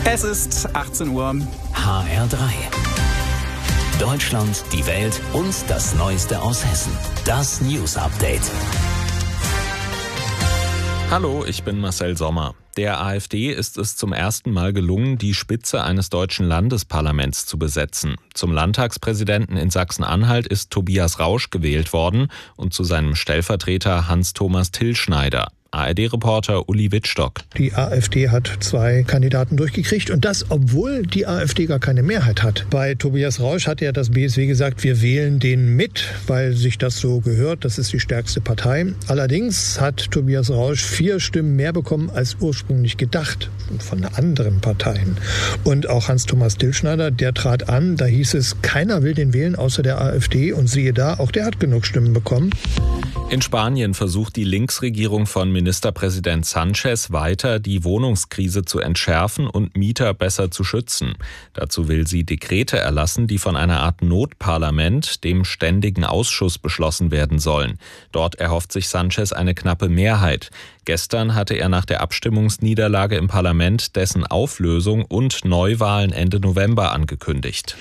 Es ist 18 Uhr. HR3. Deutschland, die Welt und das Neueste aus Hessen. Das News Update. Hallo, ich bin Marcel Sommer. Der AfD ist es zum ersten Mal gelungen, die Spitze eines deutschen Landesparlaments zu besetzen. Zum Landtagspräsidenten in Sachsen-Anhalt ist Tobias Rausch gewählt worden und zu seinem Stellvertreter Hans-Thomas Tillschneider. ARD-Reporter Uli Wittstock. Die AfD hat 2 Kandidaten durchgekriegt und das, obwohl die AfD gar keine Mehrheit hat. Bei Tobias Rausch hat ja das BSW gesagt, wir wählen den mit, weil sich das so gehört. Das ist die stärkste Partei. Allerdings hat Tobias Rausch 4 Stimmen mehr bekommen als ursprünglich gedacht von anderen Parteien. Und auch Hans-Thomas Tillschneider, der trat an. Da hieß es, keiner will den wählen außer der AfD. Und siehe da, auch der hat genug Stimmen bekommen. In Spanien versucht die Linksregierung von Ministerpräsident Sanchez weiter, die Wohnungskrise zu entschärfen und Mieter besser zu schützen. Dazu will sie Dekrete erlassen, die von einer Art Notparlament, dem Ständigen Ausschuss, beschlossen werden sollen. Dort erhofft sich Sanchez eine knappe Mehrheit. Gestern hatte er nach der Abstimmungsniederlage im Parlament dessen Auflösung und Neuwahlen Ende November angekündigt.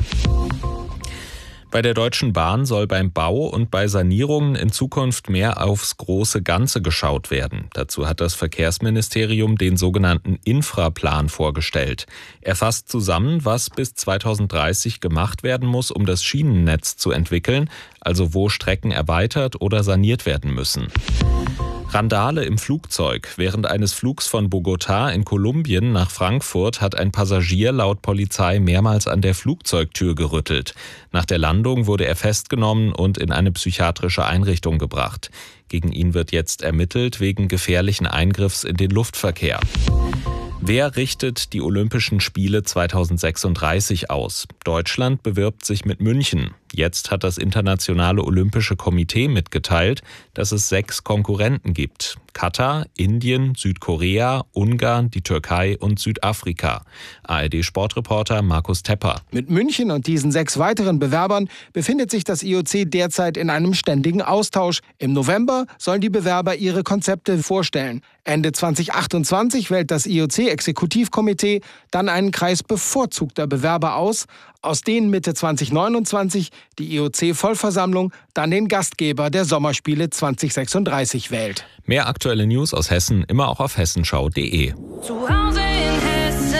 Bei der Deutschen Bahn soll beim Bau und bei Sanierungen in Zukunft mehr aufs große Ganze geschaut werden. Dazu hat das Verkehrsministerium den sogenannten Infraplan vorgestellt. Er fasst zusammen, was bis 2030 gemacht werden muss, um das Schienennetz zu entwickeln, also wo Strecken erweitert oder saniert werden müssen. Randale im Flugzeug. Während eines Flugs von Bogotá in Kolumbien nach Frankfurt hat ein Passagier laut Polizei mehrmals an der Flugzeugtür gerüttelt. Nach der Landung wurde er festgenommen und in eine psychiatrische Einrichtung gebracht. Gegen ihn wird jetzt ermittelt wegen gefährlichen Eingriffs in den Luftverkehr. Wer richtet die Olympischen Spiele 2036 aus? Deutschland bewirbt sich mit München. Jetzt hat das Internationale Olympische Komitee mitgeteilt, dass es 6 Konkurrenten gibt. Katar, Indien, Südkorea, Ungarn, die Türkei und Südafrika. ARD-Sportreporter Markus Tepper. Mit München und diesen 6 weiteren Bewerbern befindet sich das IOC derzeit in einem ständigen Austausch. Im November sollen die Bewerber ihre Konzepte vorstellen. Ende 2028 wählt das IOC-Exekutivkomitee dann einen Kreis bevorzugter Bewerber aus, aus denen Mitte 2029 die IOC-Vollversammlung dann den Gastgeber der Sommerspiele 2036 wählt. Mehr aktuelle News aus Hessen immer auch auf hessenschau.de. Zu Hause in Hessen.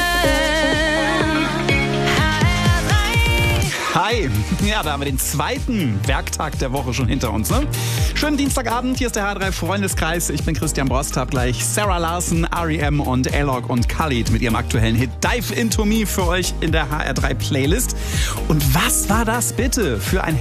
Hi, ja, da haben wir den 2. Werktag der Woche schon hinter uns. Ne? Schönen Dienstagabend, hier ist der HR3 Freundeskreis. Ich bin Christian Brost, hab gleich Sarah Larson, R.E.M. und Alok und Khalid mit ihrem aktuellen Hit Dive Into Me für euch in der HR3 Playlist. Und was war das bitte für ein